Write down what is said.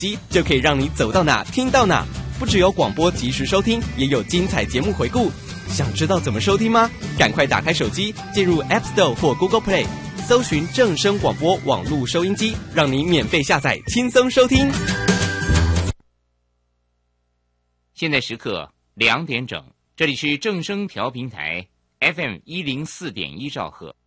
机就可以让你走到哪听到哪。不只有广播及时收听，也有精彩节目回顾。想知道怎么收听吗？赶快打开手机，进入 App Store 或 Google Play， 搜寻正声广播网络收音机，让你免费下载，轻松收听。 现在时刻2点整，这里是正声调频台 FM104.1兆赫。